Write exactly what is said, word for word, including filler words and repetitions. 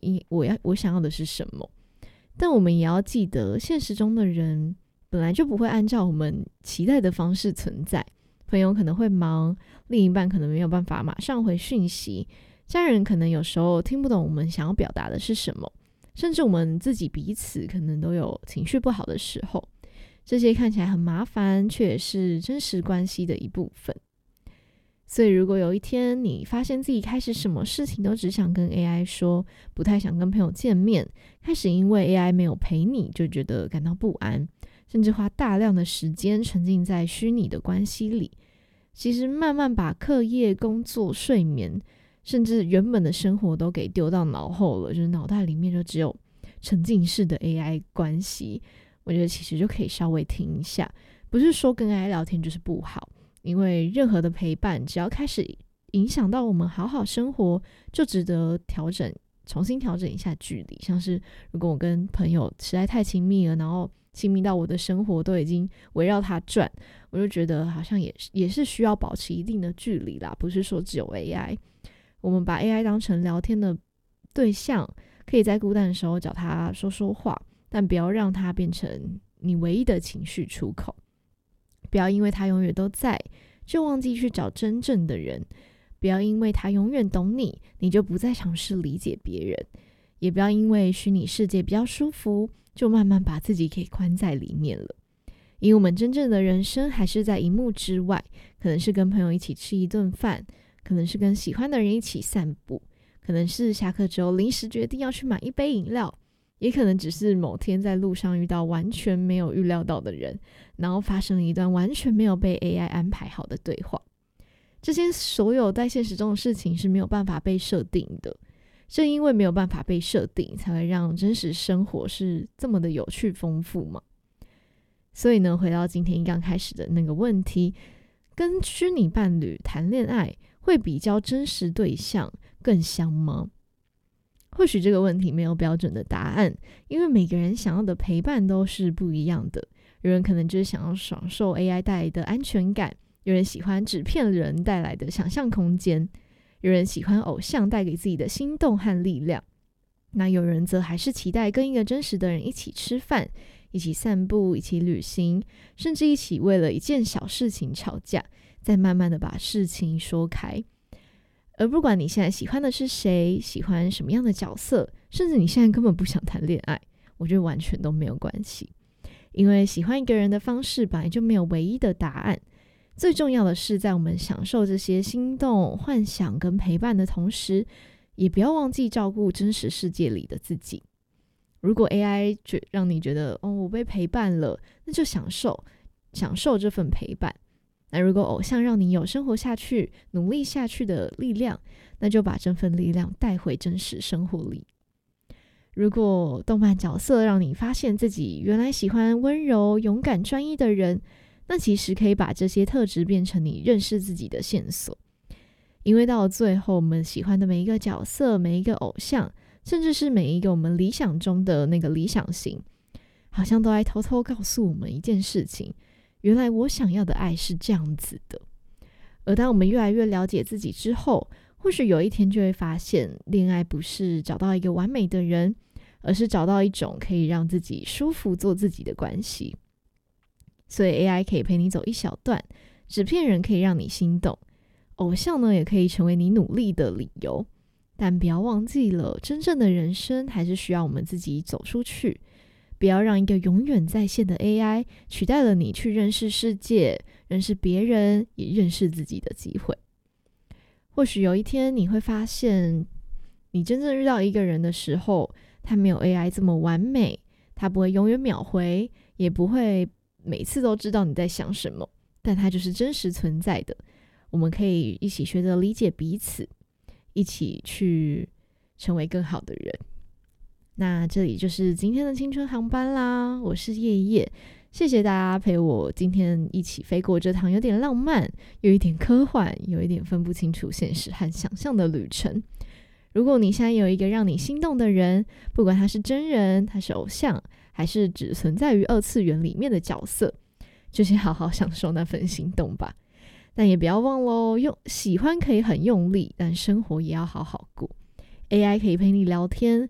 我要我想要的是什么。但我们也要记得，现实中的人本来就不会按照我们期待的方式存在。朋友可能会忙，另一半可能没有办法马上回讯息，家人可能有时候听不懂我们想要表达的是什么，甚至我们自己彼此可能都有情绪不好的时候。这些看起来很麻烦，却也是真实关系的一部分。所以如果有一天你发现自己开始什么事情都只想跟 A I 说，不太想跟朋友见面，开始因为 A I 没有陪你就觉得感到不安，甚至花大量的时间沉浸在虚拟的关系里，其实慢慢把课业、工作、睡眠甚至原本的生活都给丢到脑后了，就是脑袋里面就只有沉浸式的 A I 关系。我觉得其实就可以稍微停一下，不是说跟 A I 聊天就是不好，因为任何的陪伴只要开始影响到我们好好生活，就值得调整，重新调整一下距离。像是如果我跟朋友实在太亲密了，然后亲密到我的生活都已经围绕他转，我就觉得好像也也是需要保持一定的距离啦，不是说只有 A I。 我们把 A I 当成聊天的对象，可以在孤单的时候找他说说话，但不要让它变成你唯一的情绪出口。不要因为他永远都在就忘记去找真正的人，不要因为他永远懂你你就不再尝试理解别人，也不要因为虚拟世界比较舒服就慢慢把自己给关在里面了。因为我们真正的人生还是在荧幕之外，可能是跟朋友一起吃一顿饭，可能是跟喜欢的人一起散步，可能是下课之后临时决定要去买一杯饮料，也可能只是某天在路上遇到完全没有预料到的人，然后发生了一段完全没有被 A I 安排好的对话。这些所有在现实中的事情是没有办法被设定的，正因为没有办法被设定，才会让真实生活是这么的有趣丰富嘛。所以呢，回到今天刚开始的那个问题，跟虚拟伴侣谈恋爱会比较真实对象更香吗？或许这个问题没有标准的答案，因为每个人想要的陪伴都是不一样的。有人可能就是想要享受 A I 带来的安全感，有人喜欢纸片人带来的想象空间，有人喜欢偶像带给自己的心动和力量，那有人则还是期待跟一个真实的人一起吃饭，一起散步，一起旅行，甚至一起为了一件小事情吵架，再慢慢的把事情说开。而不管你现在喜欢的是谁，喜欢什么样的角色，甚至你现在根本不想谈恋爱，我觉得完全都没有关系。因为喜欢一个人的方式本来就没有唯一的答案，最重要的是在我们享受这些心动、幻想跟陪伴的同时，也不要忘记照顾真实世界里的自己。如果 A I 让你觉得哦，我被陪伴了，那就享受享受这份陪伴。那如果偶像让你有生活下去、努力下去的力量，那就把这份力量带回真实生活里。如果动漫角色让你发现自己原来喜欢温柔、勇敢、专一的人，那其实可以把这些特质变成你认识自己的线索。因为到了最后，我们喜欢的每一个角色、每一个偶像，甚至是每一个我们理想中的那个理想型，好像都在偷偷告诉我们一件事情，原来我想要的爱是这样子的。而当我们越来越了解自己之后，或许有一天就会发现，恋爱不是找到一个完美的人，而是找到一种可以让自己舒服做自己的关系。所以 A I 可以陪你走一小段，纸片人可以让你心动，偶像呢也可以成为你努力的理由。但不要忘记了，真正的人生还是需要我们自己走出去，不要让一个永远在线的 A I 取代了你去认识世界、认识别人，也认识自己的机会。或许有一天你会发现，你真正遇到一个人的时候，他没有 A I 这么完美，他不会永远秒回，也不会每次都知道你在想什么，但他就是真实存在的。我们可以一起学着理解彼此，一起去成为更好的人。那这里就是今天的青春航班啦，我是叶叶，谢谢大家陪我今天一起飞过这趟有点浪漫、有一点科幻、有一点分不清楚现实和想象的旅程。如果你现在有一个让你心动的人，不管他是真人、他是偶像，还是只存在于二次元里面的角色，就先好好享受那份心动吧。但也不要忘咯，用喜欢可以很用力，但生活也要好好过。A I 可以陪你聊天，